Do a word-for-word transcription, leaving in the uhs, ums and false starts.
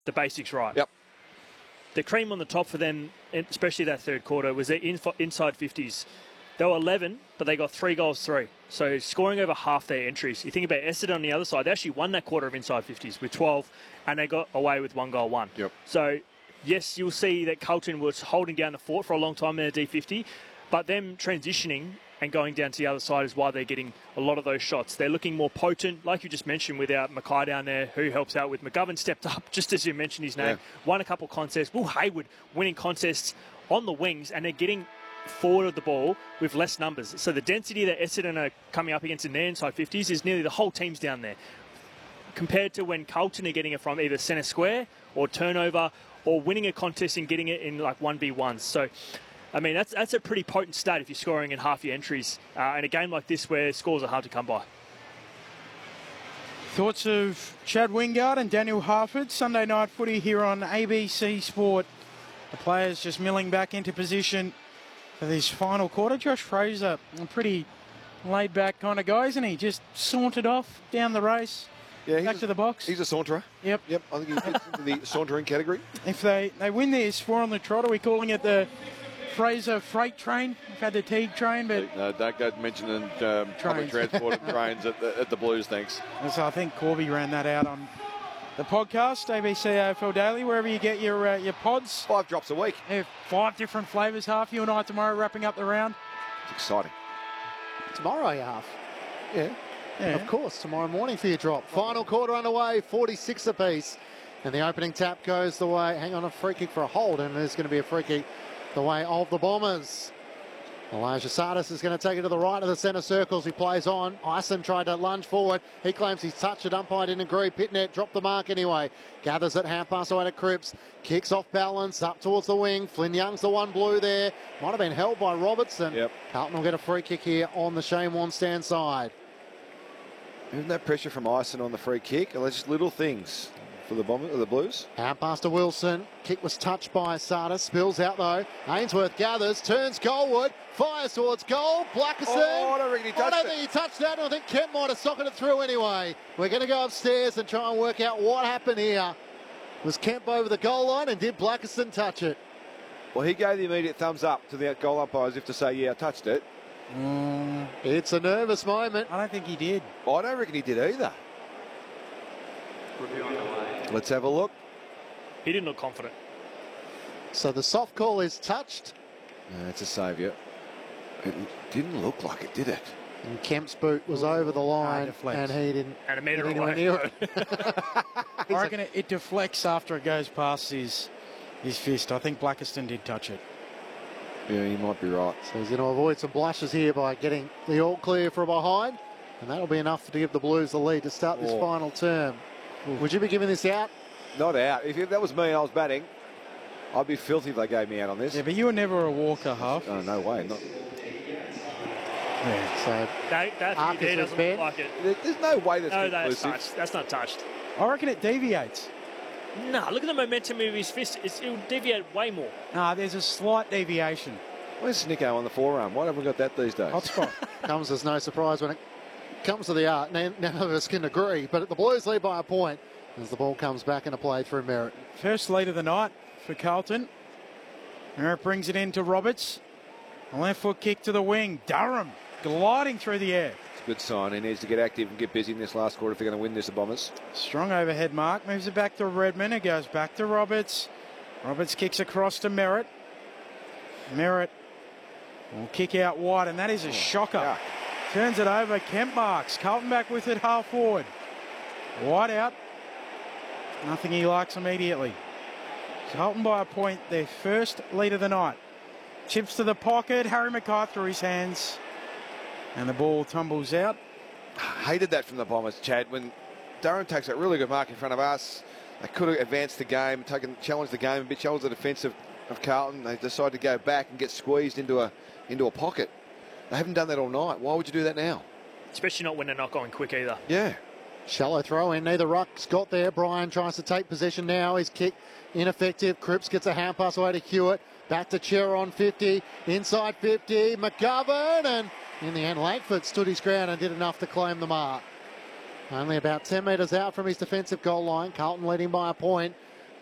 the basics right. Yep. The cream on the top for them, especially that third quarter, was their inside fifties. They were eleven, but they got three goals, three. So scoring over half their entries. You think about Essendon on the other side, they actually won that quarter of inside fifties with twelve, and they got away with one goal, one. Yep. So, yes, you'll see that Carlton was holding down the fort for a long time in their D fifty, but them transitioning and going down to the other side is why they're getting a lot of those shots. They're looking more potent, like you just mentioned, without Mackay down there, who helps out with McGovern stepped up, just as you mentioned his name, yeah. won a couple of contests. Will Hayward winning contests on the wings, and they're getting forward of the ball with less numbers. So the density that Essendon are coming up against in their inside fifties is nearly the whole team's down there, compared to when Carlton are getting it from either centre square or turnover or winning a contest and getting it in like one v ones. So I mean, that's that's a pretty potent stat if you're scoring in half your entries uh, in a game like this where scores are hard to come by. Thoughts of Chad Wingard and Daniel Harford, Sunday night footy here on A B C Sport. The players just milling back into position for this final quarter. Josh Fraser, a pretty laid-back kind of guy, isn't he? Just sauntered off down the race, yeah, back a, to the box. He's a saunterer. Yep. Yep, I think he fits into the sauntering category. If they, they win this, four on the trot, are we calling it the Fraser freight train? We've had the Teague train, but... No, don't go mentioning um, public transport and trains at the, at the Blues, thanks. So I think Corby ran that out on the podcast, A B C A F L Daily, wherever you get your uh, your pods. Five drops a week. Yeah, five different flavours, half you and I tomorrow, wrapping up the round. It's exciting. Tomorrow, you half. Yeah. yeah. Of course, tomorrow morning for your drop. Final quarter underway, forty-six apiece. And the opening tap goes the way, hang on, a free kick for a hold, and there's going to be a free kick the way of the Bombers. Elijah Sardis is going to take it to the right of the centre circles. He plays on. Ison tried to lunge forward. He claims he's touched it. Umpire didn't agree. Pitnet dropped the mark anyway. Gathers it, half pass away to Cripps. Kicks off balance up towards the wing. Flynn Young's the one blue there. Might have been held by Robertson. Yep. Carlton will get a free kick here on the Shane Wonstand side. Isn't that pressure from Ison on the free kick? Or are just little things for the Bombers, or the Blues? Out past to Wilson. Kick was touched by Sardis. Spills out though. Ainsworth gathers, turns goalward, fires towards goal. Blackerson. Oh, I don't think he touched I don't it. think he touched that. I think Kemp might have socketed it through anyway. We're going to go upstairs and try and work out what happened here. Was Kemp over the goal line, and did Blackerson touch it? Well, he gave the immediate thumbs up to the goal umpire as if to say, yeah, I touched it. Mm, it's a nervous moment. I don't think he did. I don't reckon he did either. Let's have a look. He didn't look confident. So the soft call is touched. No, it's a saviour. It didn't look like it, did it? And Kemp's boot was over the line, ah, and he didn't. And a metre anywhere away. near it. I reckon it, it deflects after it goes past his his fist. I think Blackerston did touch it. Yeah, you might be right. So he's going to avoid some blushes here by getting the all clear from behind, and that'll be enough to give the Blues the lead to start this Oh. final term. Would you be giving this out? Not out. If that was me and I was batting, I'd be filthy if they gave me out on this. Yeah, but you were never a Walker, Huff. Oh, no way. Not. Yeah. So That, that Arcus there was doesn't banned? look like it. There- There's no way that's No, that's conclusive. touched. That's not touched. I reckon it deviates. Nah, look at the momentum of his fist. It's, it'll deviate way more. Nah, there's a slight deviation. Where's Snicko on the forearm? Why haven't we got that these days? Hot spot. comes as no surprise when it comes to the art. None none of us can agree, but the Blues lead by a point as the ball comes back into play through Merritt. First lead of the night for Carlton. Merritt brings it into Roberts. A left foot kick to the wing. Durham gliding through the air. It's a good sign. He needs to get active and get busy in this last quarter if they're going to win this, the Bombers. Strong overhead mark. Moves it back to Redmond. It goes back to Roberts. Roberts kicks across to Merritt. Merritt will kick out wide, and that is a shocker. Yeah. Turns it over. Kemp marks. Carlton back with it half forward. Wide out. Nothing he likes immediately. Carlton by a point. Their first lead of the night. Chips to the pocket. Harry Mackay through his hands. And the ball tumbles out. Hated that from the Bombers, Chad. When Durham takes that really good mark in front of us, they could have advanced the game, taken, challenged the game a bit, challenged the defence of, of Carlton. They decided to go back and get squeezed into a into a pocket. They haven't done that all night. Why would you do that now? Especially not when they're not going quick either. Yeah. Shallow throw in. Neither ruck's got there. Brian tries to take possession now. His kick ineffective. Cripps gets a hand pass away to Hewitt. Back to Chera on fifty. Inside fifty. McGovern. And in the end, Langford stood his ground and did enough to claim the mark. Only about ten metres out from his defensive goal line. Carlton leading by a point.